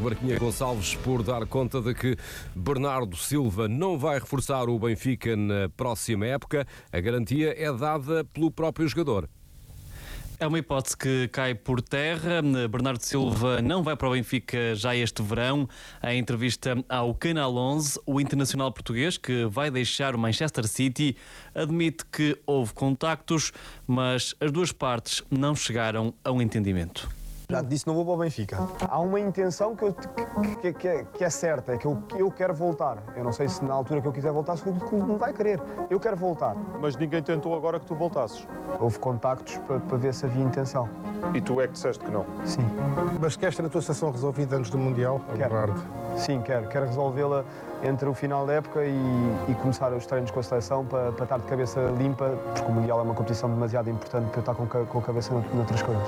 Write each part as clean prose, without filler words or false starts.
Marquinhos Gonçalves por dar conta de que Bernardo Silva não vai reforçar o Benfica na próxima época. A garantia é dada pelo próprio jogador. É uma hipótese que cai por terra. Bernardo Silva não vai para o Benfica já este verão. Em entrevista ao Canal 11, o internacional português, que vai deixar o Manchester City, admite que houve contactos, mas as duas partes não chegaram a um entendimento. Já te disse, não vou para o Benfica. Há uma intenção que é certa, é que eu quero voltar. Eu não sei se na altura que eu quiser voltar, se o clube me vai querer. Eu quero voltar. Mas ninguém tentou agora que tu voltasses? Houve contactos para ver se havia intenção. E tu é que disseste que não? Sim. Mas queres ter a tua situação resolvida antes do Mundial, Bernardo? Sim, quero. Quero resolvê-la entre o final da época e começar os treinos com a seleção para estar de cabeça limpa, porque o Mundial é uma competição demasiado importante para eu estar com a cabeça noutras coisas.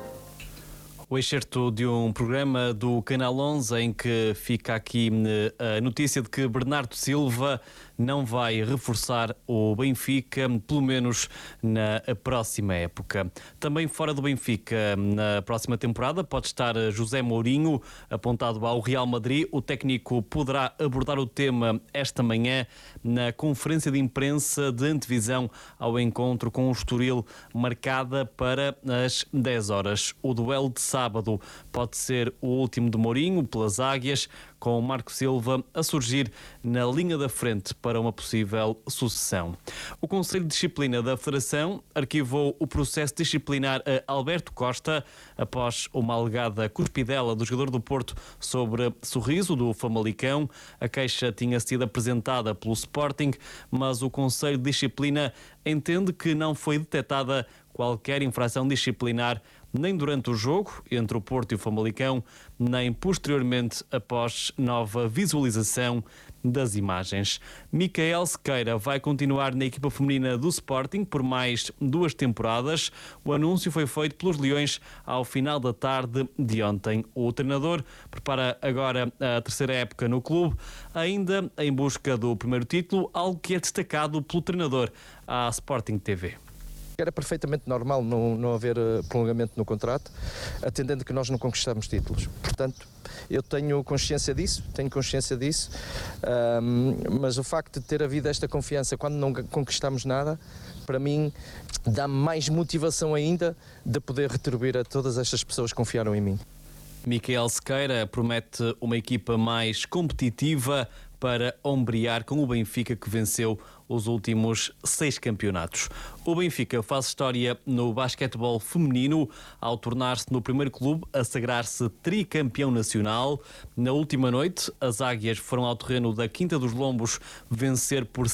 O excerto de um programa do Canal 11 em que fica aqui a notícia de que Bernardo Silva não vai reforçar o Benfica, pelo menos na próxima época. Também fora do Benfica, na próxima temporada, pode estar José Mourinho, apontado ao Real Madrid. O técnico poderá abordar o tema esta manhã na conferência de imprensa de antevisão ao encontro com o Estoril, marcada para as 10 horas. O duelo de sábado pode ser o último de Mourinho pelas Águias, com Marco Silva a surgir na linha da frente para uma possível sucessão. O Conselho de Disciplina da Federação arquivou o processo disciplinar a Alberto Costa após uma alegada cuspidela do jogador do Porto sobre Sorriso, do Famalicão. A queixa tinha sido apresentada pelo Sporting, mas o Conselho de Disciplina entende que não foi detectada qualquer infração disciplinar nem durante o jogo entre o Porto e o Famalicão, nem posteriormente após nova visualização das imagens. Micael Sequeira vai continuar na equipa feminina do Sporting por mais 2 temporadas. O anúncio foi feito pelos Leões ao final da tarde de ontem. O treinador prepara agora a terceira época no clube, ainda em busca do primeiro título, algo que é destacado pelo treinador à Sporting TV. Era perfeitamente normal não haver prolongamento no contrato, atendendo que nós não conquistamos títulos. Portanto, eu tenho consciência disso, mas o facto de ter havido esta confiança quando não conquistamos nada, para mim, dá-me mais motivação ainda de poder retribuir a todas estas pessoas que confiaram em mim. Micael Sequeira promete uma equipa mais competitiva para ombrear com o Benfica, que venceu os últimos 6 campeonatos. O Benfica faz história no basquetebol feminino ao tornar-se no primeiro clube a sagrar-se tricampeão nacional. Na última noite, as Águias foram ao terreno da Quinta dos Lombos vencer por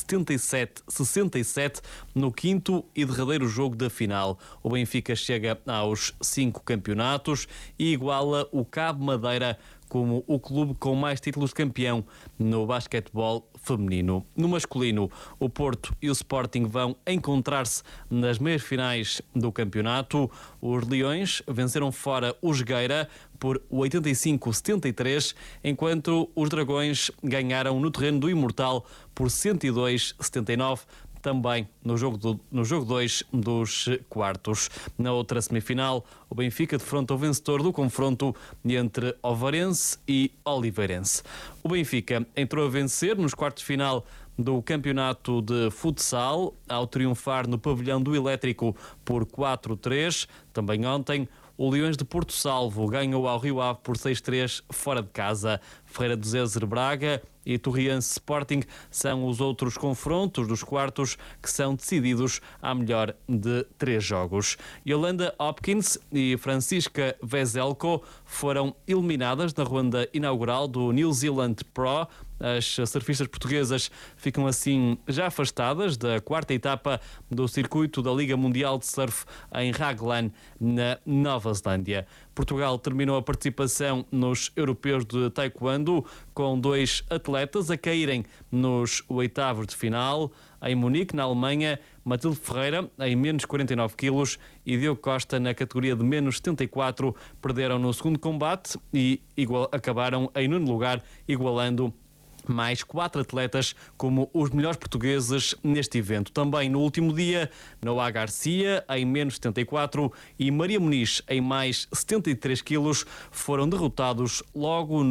77-67 no quinto e derradeiro jogo da final. O Benfica chega aos 5 campeonatos e iguala o Cabo Madeira como o clube com mais títulos de campeão no basquetebol feminino. No masculino, o Porto e o Sporting vão encontrar-se nas meias finais do campeonato. Os Leões venceram fora o Jogueira por 85-73, enquanto os Dragões ganharam no terreno do Imortal por 102-79. Também no jogo 2 dos quartos. Na outra semifinal, o Benfica defronta o vencedor do confronto entre Ovarense e Oliveirense. O Benfica entrou a vencer nos quartos de final do campeonato de futsal, ao triunfar no pavilhão do Elétrico por 4-3. Também ontem, o Leões de Porto Salvo ganhou ao Rio Ave por 6-3 fora de casa. Ferreira do Zezer Braga e Torriense Sporting são os outros confrontos dos quartos que são decididos à melhor de 3 jogos. Yolanda Hopkins e Francisca Vezelko foram eliminadas na ronda inaugural do New Zealand Pro. As surfistas portuguesas ficam assim já afastadas da 4ª etapa do circuito da Liga Mundial de Surf em Raglan, na Nova Zelândia. Portugal terminou a participação nos europeus de taekwondo com 2 atletas a caírem nos oitavos de final. Em Munique, na Alemanha, Matilde Ferreira, em menos 49 quilos, e Diogo Costa, na categoria de menos 74, perderam no segundo combate e acabaram em 9º lugar, igualando mais 4 atletas como os melhores portugueses neste evento. Também no último dia, Noá Garcia, em menos 74, e Maria Muniz, em mais 73 quilos, foram derrotados logo